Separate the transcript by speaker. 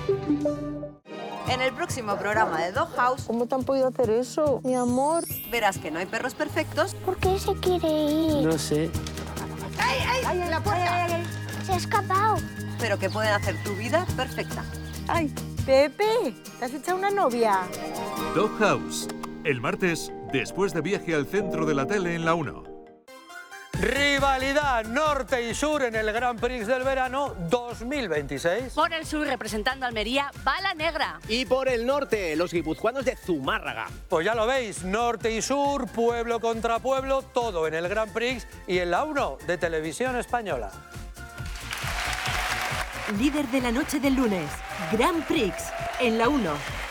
Speaker 1: En el próximo programa de Doghouse...
Speaker 2: ¿Cómo te han podido hacer eso, mi amor?
Speaker 1: Verás que no hay perros perfectos.
Speaker 3: ¿Por qué se quiere ir?
Speaker 4: No sé.
Speaker 3: ¡Ay, ay! ¡Ay, la puerta! Se ha escapado.
Speaker 1: Pero que pueden hacer tu vida perfecta.
Speaker 2: ¡Ay, Pepe! ¿Te has echado una novia?
Speaker 5: Doghouse, el martes, después de Viaje al centro de la tele en la 1.
Speaker 6: Rivalidad norte y sur en el Grand Prix del verano 2026.
Speaker 7: Por el sur, representando a Almería, va la negra.
Speaker 4: Y por el norte, los guipuzcoanos de Zumárraga.
Speaker 6: Pues ya lo veis, norte y sur, pueblo contra pueblo, todo en el Grand Prix y en la 1 de Televisión Española.
Speaker 8: Líder de la noche del lunes, Grand Prix, en la 1.